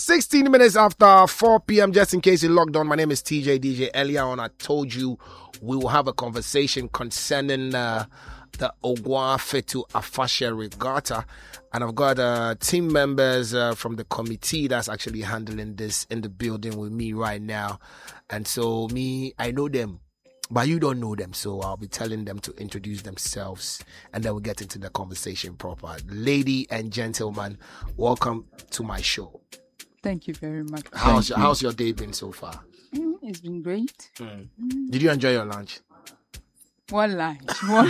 16 minutes after 4 p.m. Just in case you logged on, my name is TJ DJ. Earlier on, I told you we will have a conversation concerning the Oguaa Fetu Afahye Regatta, and I've got team members from the committee that's actually handling this in the building with me right now. And so I know them, but you don't know them, so I'll be telling them to introduce themselves, and then we'll get into the conversation proper. Lady and gentlemen, welcome to my show. Thank you very much. How's your day been so far? It's been great. Did you enjoy your lunch? What lunch?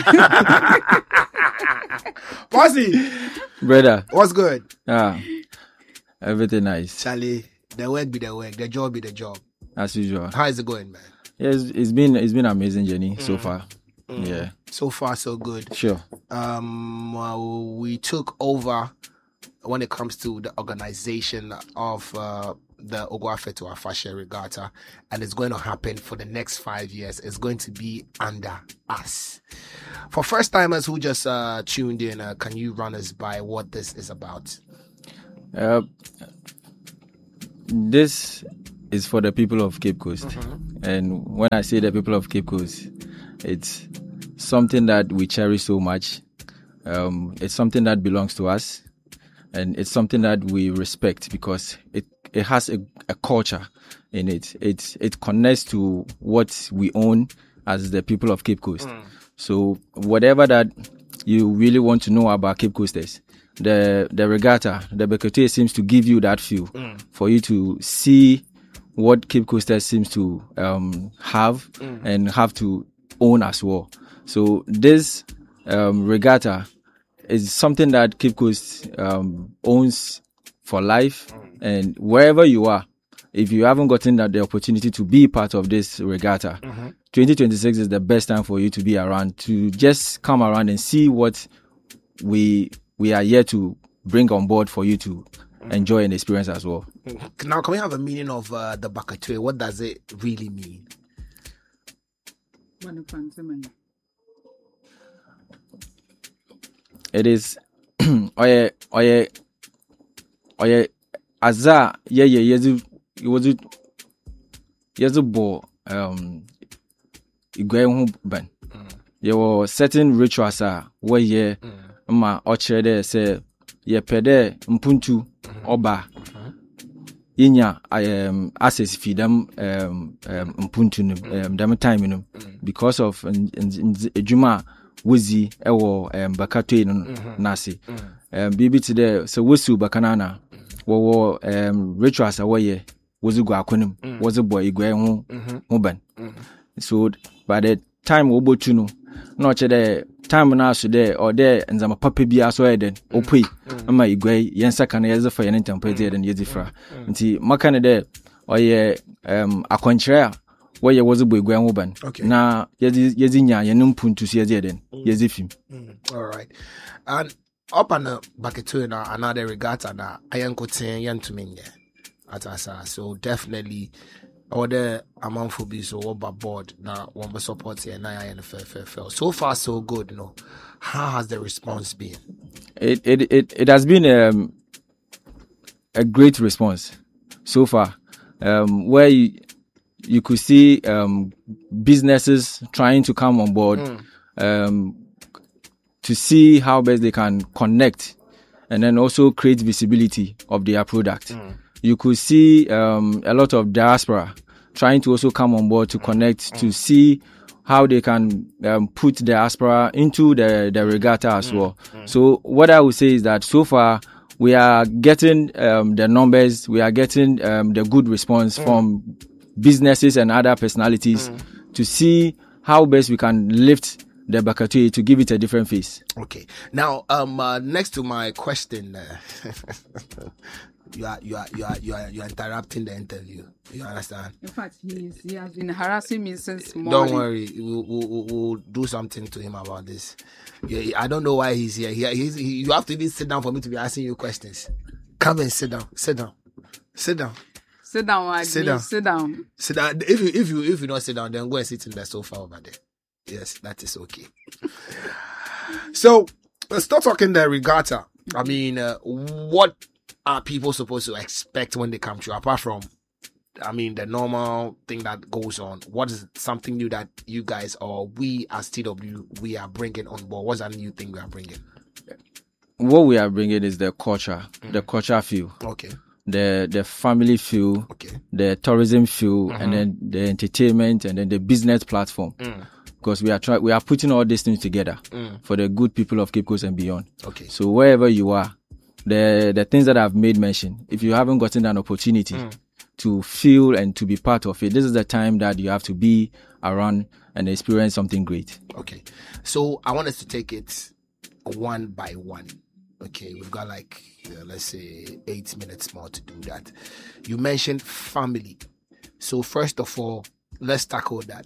Bossy, brother, what's good? Everything nice. Charlie, the work be the work, the job be the job. As usual. How is it going, man? Yeah, it's been an amazing journey so far. Yeah. So far, so good. Sure. We took over when it comes to the organization of the Oguaa Fetu Afahye Regatta, and it's going to happen for the next 5 years. It's going to be under us. For first timers who just tuned in, can you run us by what this is about? This is for the people of Cape Coast. And when I say the people of Cape Coast, it's something that we cherish so much. It's something that belongs to us. And it's something that we respect because it has a culture in it. It connects to what we own as the people of Cape Coast. So whatever that you really want to know about Cape Coasters, the regatta, the Bekotoye seems to give you that feel for you to see what Cape Coasters seems to have and have to own as well. So this regatta is something that Cape Coast owns for life, and wherever you are, if you haven't gotten the opportunity to be part of this regatta, 2026 is the best time for you to be around, to just come around and see what we are here to bring on board for you to enjoy and experience as well. Now, can we have a meaning of the Bekotoye? What does it really mean? It is oye aza yezu bo igwe hu ban. There were certain rituals where ma ochede say ye pede mpuntu oba yinya access feed them mpuntu them time no because of ejuma Wuzi ewo Bekotoye nasi bibi today so wusu bakanana wo rituals awoye wuzu gwa akonim wuzu boy igwe hu ban. So by the time obotu no na chede time na so there or there nzama papa bia so eden opui ama igwe yensa kana yezefa yen temperature eden yezifra nti makane there oye akonchira where was a boy going ban. Okay. Na yezinya yenum puntu si yezeden yezifim. All right. And up on the Bekotoye na another regatta na ayankoten yantuminye atasa. So definitely other amount for be so over board na one support here na NFL. So far so good, no. How has the response been? It has been a great response so far. Where you could see businesses trying to come on board to see how best they can connect and then also create visibility of their product. You could see a lot of diaspora trying to also come on board to connect to see how they can put diaspora into the regatta as well. So what I would say is that so far we are getting the numbers, we are getting the good response from businesses and other personalities to see how best we can lift the Bekotoye to give it a different face. Okay. Now, next to my question, you are interrupting the interview. You understand? In fact, he has been harassing me since morning. Don't worry, we'll do something to him about this. Yeah, I don't know why he's here. You have to even sit down for me to be asking you questions. Come and sit down. Sit down. Sit down, Sit down. Sit down. Sit down. If you not sit down, then go and sit in the sofa over there. Yes, that is okay. So let's start talking the regatta. I mean, what are people supposed to expect when they come to you, apart from, I mean, the normal thing that goes on? What is something new that you guys or we as TW, we are bringing on board? What's that new thing we are bringing? What we are bringing is the culture, the culture feel. Okay. The family feel, Okay. the tourism feel, and then the entertainment, and then the business platform. Because we are putting all these things together for the good people of Cape Coast and beyond. Okay. So wherever you are, the things that I've made mention, if you haven't gotten an opportunity to feel and to be part of it, this is the time that you have to be around and experience something great. Okay. So I want us to take it one by one. Okay, we've got like, let's say 8 minutes more to do that. You mentioned family. So first of all, let's tackle that.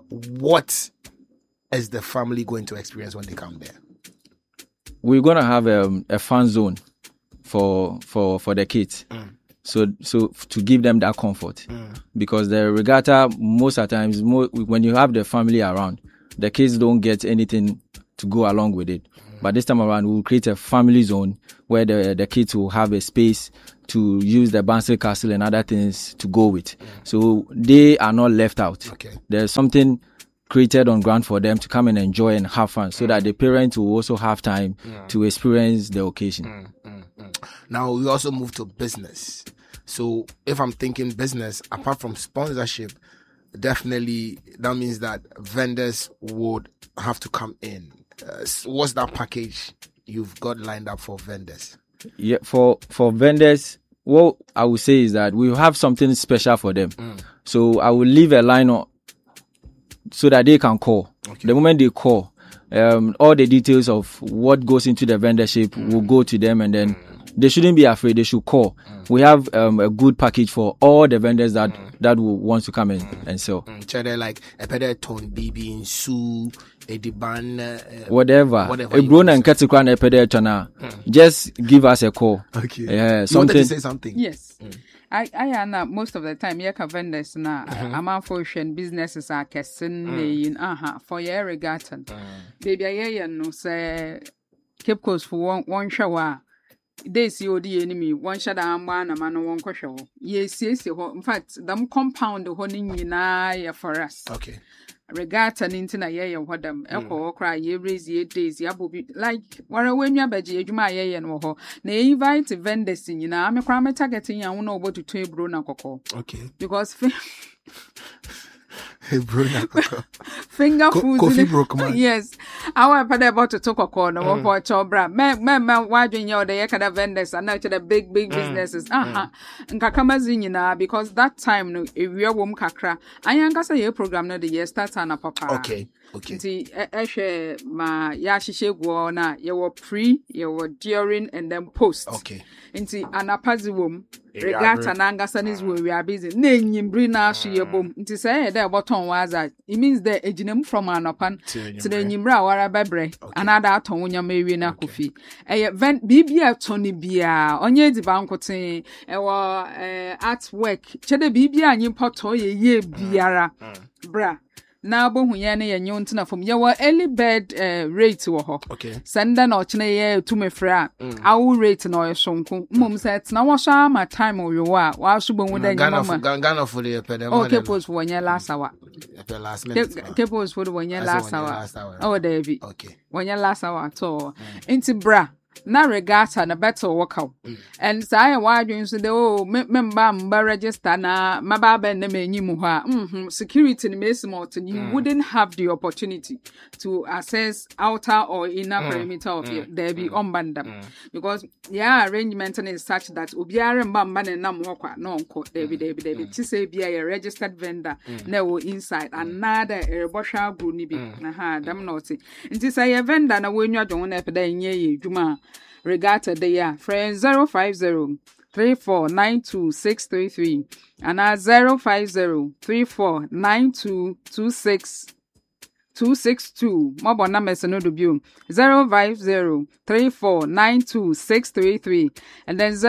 What is the family going to experience when they come there? We're going to have a fun zone for the kids. So to give them that comfort. Because the regatta, most of the times, when you have the family around, the kids don't get anything to go along with it. But this time around, we'll create a family zone where the kids will have a space to use the bouncy castle and other things to go with. So they are not left out. Okay. There's something created on ground for them to come and enjoy and have fun, so that the parents will also have time to experience the occasion. Now, we also move to business. So if I'm thinking business, apart from sponsorship, definitely that means that vendors would have to come in. What's that package you've got lined up for vendors? Yeah, for vendors, what I would say is that we have something special for them. So I will leave a line on so that they can call. Okay. The moment they call, all the details of what goes into the vendorship will go to them, and then they shouldn't be afraid. They should call. We have a good package for all the vendors that will want to come in and sell. Like a pedeton, BB in Su, Ediban, whatever. Just give us a call. Okay. Yeah, you wanted to say something? Yes. I know most of the time you can vendors na amount businesses are casting for your regatta. Baby I no say Cape Coast for one shower. They see the enemy one shot and man one question. Yes, in fact, them compound the honing in for us. Okay. Regatta nintina ye what them echo cry ye raise ye days ya bobi like where when ya beji ejuma ye no ho na invite vendors in na me kwa me targeting ya no obo to bro na kokko. Okay. Because finger food coffee broke man. Yes. Our pada about to talk a corner for chobra. Me why you the yakada vendors and now to the big businesses. Nkakamazin because that time no if we wom kakra. Ayanga say your program no the year start na papa. Okay. Nti ma ya hihye go na ye were pre, ye were during and then post. Okay. Nti anapazi wom regatta na ngasa nis we are busy. Na nyimbri na so ye bom. Nti say there bottom was that it means the ejinem from anapan to the nyimbra wara bebre another aton wonya mewie na kofi. Event bibia toni bia onye di bankoten artwork chede bibia nyimpa to ye biara bra. Now, bohu ye ne ye nyontina from your early bed rate wo ho. Okay. Senda na ochine ye to me fra. Awu rate na o sonko. Mum set na wo sha ma time o yo wa so bohu da nyama. Ghana for the pedem. Okay, pose for one last hour. Last minute. Okay, pose for one last hour. Oh, David. Okay. One last hour to. Inti bra. Na regatta na better work out. And say why you say member register na mababa na menyimu ha. Security ni mesimot, you wouldn't have the opportunity to access outer or inner perimeter of there be umbandam. Because arrangement is such that obiara mbamba na nam hokwa no nko David to say be a registered vendor na wo inside another rebosha group ni bi na ha dam not. Nti say a vendor na wenwa dwon na epeda nye edwuma regatta the year friend 050-3492-633 and 050-3492-262 mobile numbers no do bio 050-3492-633 and then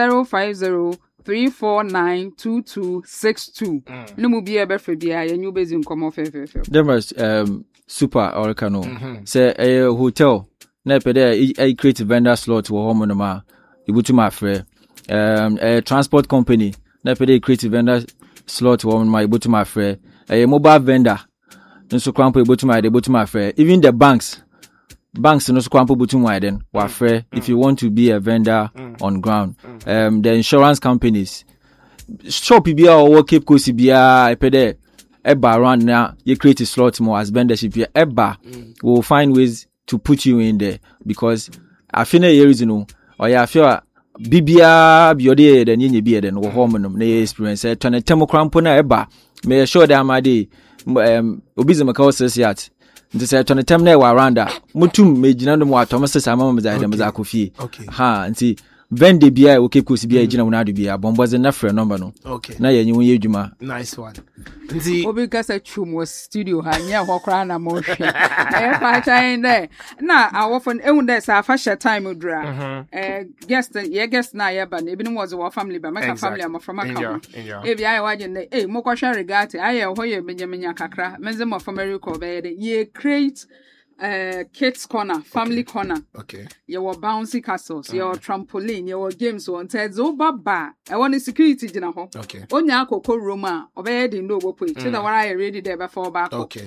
050-349-2262 no mu bia be fe bia ya nyu bezi nkomo fe there was super orcano say a hotel na pede I create vendor slot wo home no ma ibutu ma frɛ a transport company na pede creative vendor slot wo my able to my friend a mobile vendor nso kwampo able to my friend even the banks nso kwampo able to my then wa friend if you want to be a vendor on ground the insurance companies shop bia or Cape Coast bia pede eba around now you create a slot more as vendorship here eba will find ways to put you in there because I feel years or I feel bibia biode the nyenye bi den wo homenum na experience to na temo krampo na eba me sure that my day obizem ka osesiat nti say to na tem na wa around mutum megina no mo atomse sama me za kofie ha nti vende bia o Cape Coast bia gina wona do bia bomboze na frɛ number no na yenye wo yedwuma nice one nti obi kasa chum was studio ha nya ho kra na mo hwe e fa chain there na awofon ehun there sa fa share time dura guest na ya ba na ebi no was our family ba make family am from account e bia ya waje ne mo kwa share regate aye ho ye menyamenya kakra menze mo from America be ye create kids corner, family corner. Okay. Your bouncy castles, your trampoline, your games on Tedzo Baba. I want security dinner. Okay. Onya koko Roma, obey the no boy. Chida wara ready there before back. Okay.